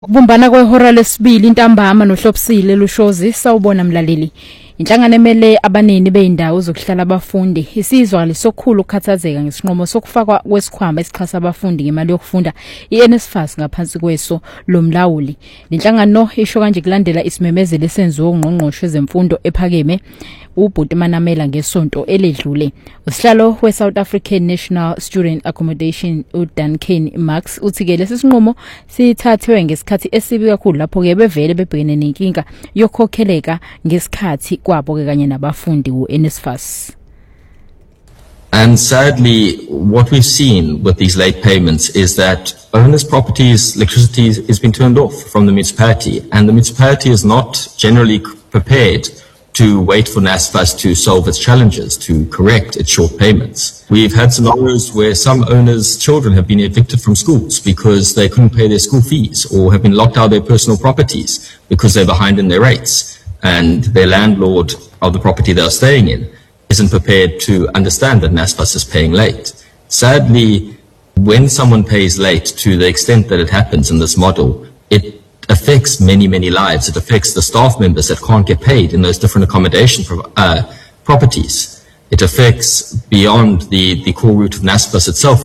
Ukubumbana kwehora lesibili intambama nohlopsile lushozi sawubona mlaleli. Inhlangano emele abanini beindawo zokuhlala abafundi isizwa lesokhulu ukukhathazeka ngesinqumo sokufakwa kwesikhwama esichasa abafundi ngemali yokufunda iNSFAS ngaphansi kweso lomlawuli. Inhlangano isho kanje kulandela isimemezelo esenziwe ungqongqoshe zemfundo ephakeme uBhuti Manamela ngesonto eledlule. Usihlalo weSouth African National Student Accommodation uDuncan Max uthi ke lesi sinqumo sithathwe ngesikhathi esibi kakhulu lapho ke bevele bebhekene nenkinga yokhokheleka ngesikhathi kwabo ke kanye nabafundi uNSFAS. And sadly, what we've seen with these late payments is that owners' properties' electricity has been turned off from the municipality, and the municipality is not generally prepared to wait for NSFAS to solve its challenges, to correct its short payments. We've had scenarios where some owners' children have been evicted from schools because they couldn't pay their school fees, or have been locked out of their personal properties because they're behind in their rates, and their landlord of the property they're staying in isn't prepared to understand that NSFAS is paying late. Sadly, when someone pays late to the extent that it happens in this model, it affects many, many lives. It affects the staff members that can't get paid in those different accommodation properties. It affects beyond the core root of NSFAS itself.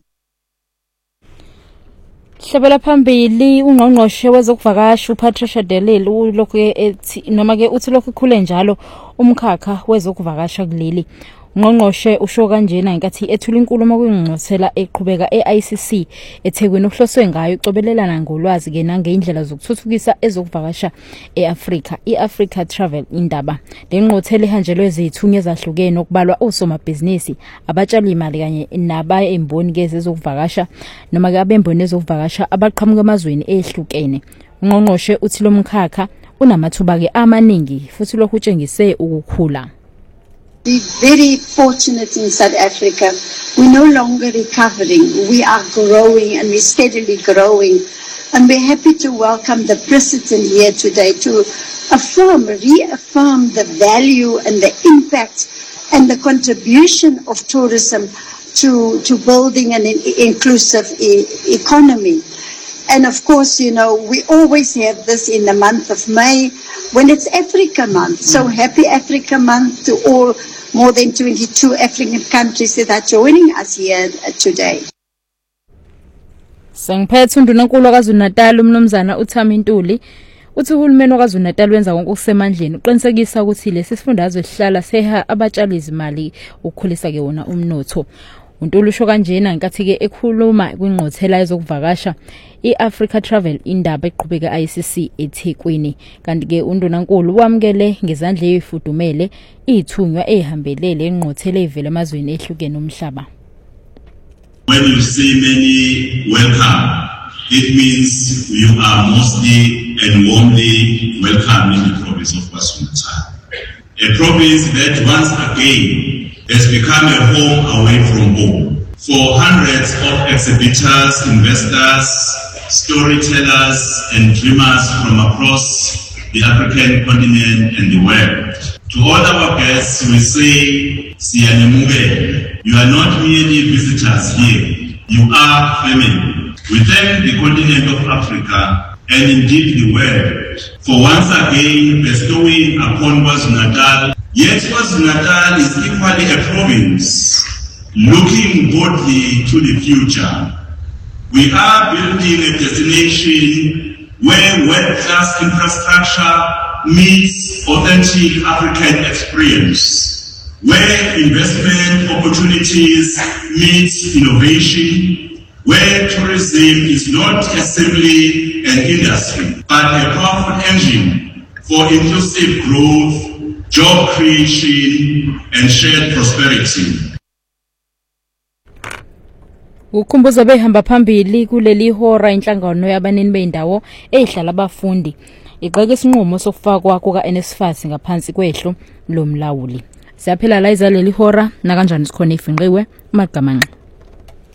Hlabela phambili ungqongqoshe wezokuvakasha uPatricia de Lille ulokhu ethi noma ke uthi lokhu khule njalo umkhakha wezokuvakasha kuleli. Ungqongqoshe usho kanjena inkathi ethula inkulumo kwingqothela eqhubeka eICC eThekwini okuhloswe ngayo icobelelana ngolwazi ke nangeindlela zokuthuthukisa ezokuvakasha eAfrika iAfrica Travel indaba. Le ngqothela ihanjelwe izithunya ezahlukene okubalwa osomabhizinisi abatshali imali kanye nabaemboni kezokuvakasha noma ke abemboni ezokuvakasha abaqhamuka emazweni ehlukene. Ungqongqoshe uthi lo mkhakha unamathuba ke amaningi futhi lokhu utshengise ukukhula. We're very fortunate in South Africa. We're no longer recovering. We are growing and we're steadily growing. And we're happy to welcome the President here today to reaffirm the value and the impact and the contribution of tourism to building an inclusive economy. And of course, you know, we always have this in the month of May when it's Africa Month. So happy Africa Month to all more than 22 African countries that are joining us here today. Sengiphethe undunankulu kaZulu-Natal umnumzana uThami Ntuli uthi uhulumeni wakaZulu-Natal wenza konke okusemandleni uqinisekisa ukuthi lesi sifundazwe sihlala seha abatshali izimali ukukhulisa ke wona umnotho. Untuli usho kanjena inkathi ke ekhuluma kwingqothela ezokuvakasha iAfrica Travel indaba eqhubeka iICC eThekwini kanti ke undunankulu wamkele ngezandla ezifudumele ithunywa ehambelele engqothela evela emazweni ehlukene omhlaba. When you say many welcome, it means you are mostly and warmly welcome in the province of KwaZulu-Natal. A province that once again has become a home away from home for hundreds of exhibitors, investors, storytellers and dreamers from across the African continent and the world. To all our guests, we say, Siyanemugele. You are not merely visitors here, you are family. We thank the continent of Africa and indeed the world for once again bestowing upon KwaZulu-Natal. Yet KwaZulu-Natal is equally a province looking boldly to the future. We are building a destination where world-class infrastructure meets authentic African experience, where investment opportunities meet innovation, where tourism is not simply an industry, but a powerful engine for inclusive growth, job creation and shared prosperity. Ukhumbuza behamba phambili kuleli hora inhlangano yabanini beindawo ezihlala abafundi igxeke isinqumo sokufakwa kukaNSFAS ngaphansi kwehlo lomlawuli. Siyaphela la izaleli hora na kanjani sikhona ifinqiwe uMagamanqa.